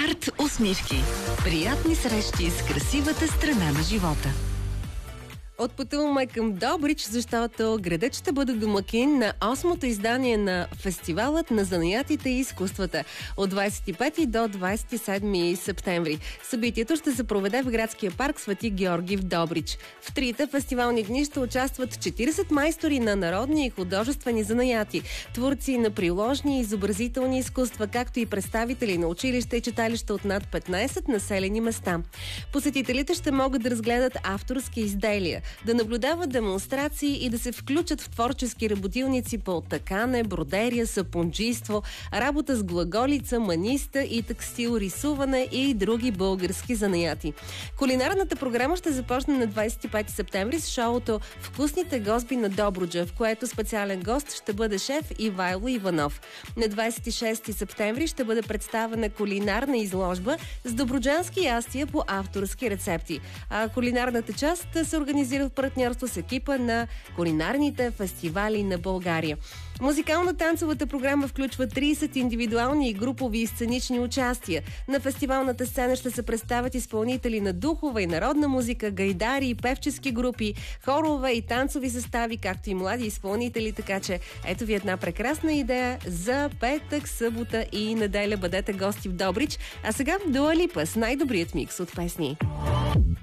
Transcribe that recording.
Арт усмивки. Приятни срещи с красивата страна на живота. Отпътуваме към Добрич, защото градът ще бъде домакин на 8-то издание на Фестивалът на занаятите и изкуствата от 25 до 27 септември. Събитието ще се проведе в градския парк Свети Георги в Добрич. В трите фестивални дни ще участват 40 майстори на народни и художествени занаяти, творци на приложни и изобразителни изкуства, както и представители на училища и читалища от над 15 населени места. Посетителите ще могат да разгледат авторски изделия, да наблюдават демонстрации и да се включат в творчески работилници по такане, бродерия, сапунджийство, работа с глаголица, маниста и текстил, рисуване и други български занаяти. Кулинарната програма ще започне на 25 септември с шоуто "Вкусните госби на Добруджа", в което специален гост ще бъде шеф Ивайло Иванов. На 26 септември ще бъде представена кулинарна изложба с добруджански ястия по авторски рецепти. А кулинарната част се организира в партньорство с екипа на кулинарните фестивали на България. Музикално-танцовата програма включва 30 индивидуални и групови и сценични участия. На фестивалната сцена ще се представят изпълнители на духова и народна музика, гайдари и певчески групи, хорове и танцови състави, както и млади изпълнители, така че ето ви една прекрасна идея за петък, събота и неделя. Бъдете гости в Добрич. А сега Дуа Липа с най-добрият микс от песни.